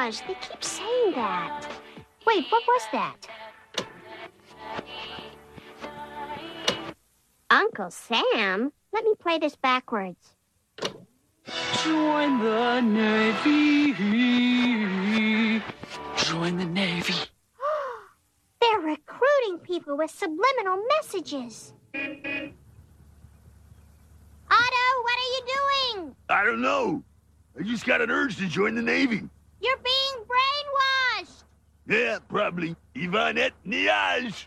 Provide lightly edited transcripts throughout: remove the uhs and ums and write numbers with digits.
Gosh, they keep saying that. Wait, what was that? Uncle Sam? Let me play this backwards. Join the Navy. Join the Navy. They're recruiting people with subliminal messages. Otto, what are you doing? I don't know. I just got an urge to join the Navy. You're being brainwashed. Yeah, probably. Ivanette Niage.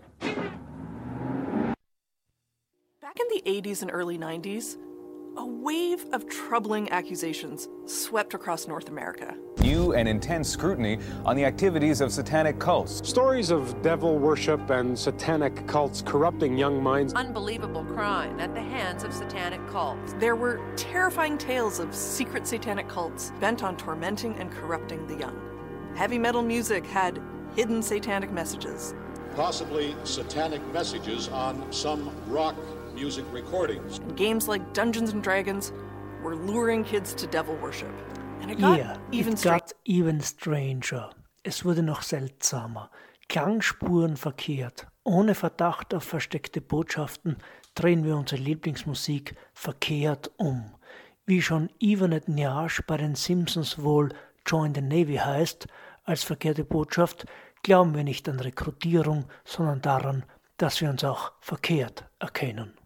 Back in the 80s and early 90s, a wave of troubling accusations swept across North America. New and intense scrutiny on the activities of satanic cults. Stories of devil worship and satanic cults corrupting young minds. Unbelievable crime at the hands of satanic cults. There were terrifying tales of secret satanic cults bent on tormenting and corrupting the young. Heavy metal music had hidden satanic messages. Possibly satanic messages on some rock music recordings. And games like Dungeons & Dragons were luring kids to devil worship. And it got even stranger. Es wurde noch seltsamer. Klangspuren verkehrt. Ohne Verdacht auf versteckte Botschaften drehen wir unsere Lieblingsmusik verkehrt um. Wie schon Ivanette Niage bei den Simpsons wohl Join the Navy heißt, als verkehrte Botschaft, glauben wir nicht an Rekrutierung, sondern daran, dass wir uns auch verkehrt erkennen.